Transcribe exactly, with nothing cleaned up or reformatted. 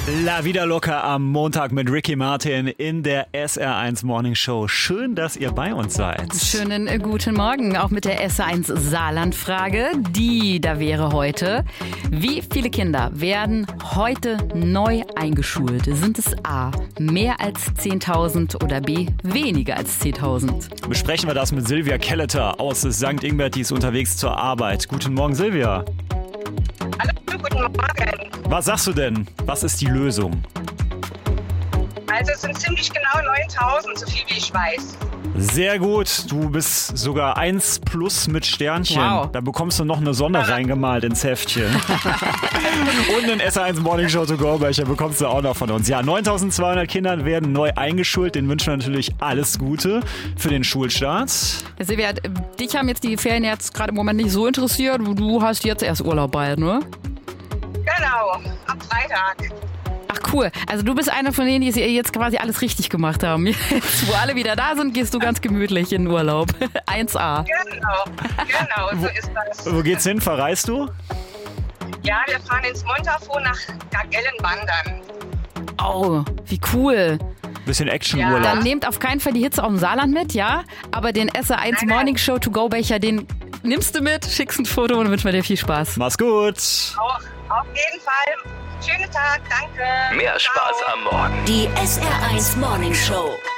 La Vida Loca am Montag mit Ricky Martin in der S R eins Morning Show. Schön, dass ihr bei uns seid. Schönen äh, guten Morgen, auch mit der S R eins Saarland-Frage. Die da wäre heute: Wie viele Kinder werden heute neu eingeschult? Sind es A, mehr als zehntausend oder B, weniger als zehntausend? Besprechen wir das mit Silvia Kelleter aus Sankt Ingbert, die ist unterwegs zur Arbeit. Guten Morgen, Silvia. Hallo, guten Morgen. Was sagst du denn? Was ist die Lösung? Also es sind ziemlich genau neuntausend, so viel wie ich weiß. Sehr gut, du bist sogar eins plus mit Sternchen. Wow. Da bekommst du noch eine Sonne reingemalt ins Heftchen. Und einen S R eins Morning Show to go Becher bekommst du auch noch von uns. Ja, neuntausendzweihundert Kinder werden neu eingeschult. Den wünschen wir natürlich alles Gute für den Schulstart. Silvia, dich haben jetzt die Ferien jetzt gerade im Moment nicht so interessiert. Du hast jetzt erst Urlaub bald, ne? Genau, ab Freitag. Ach cool, also du bist einer von denen, die jetzt quasi alles richtig gemacht haben. Jetzt, wo alle wieder da sind, gehst du ganz gemütlich in den Urlaub. eins A. Genau, genau, so ist das. Wo geht's hin? Verreist du? Ja, wir fahren ins Montafon nach Gagellen wandern. Oh, wie cool. Bisschen Action-Urlaub. Dann nehmt auf keinen Fall die Hitze aus dem Saarland mit, ja? Aber den S R eins Nein, nein. Morning Show to go Becher, den nimmst du mit, schickst ein Foto und wünschen wir dir viel Spaß. Mach's gut. Auch, auf jeden Fall. Schönen Tag, danke. Mehr Spaß Ciao. am Morgen. Die S R eins Morning Show.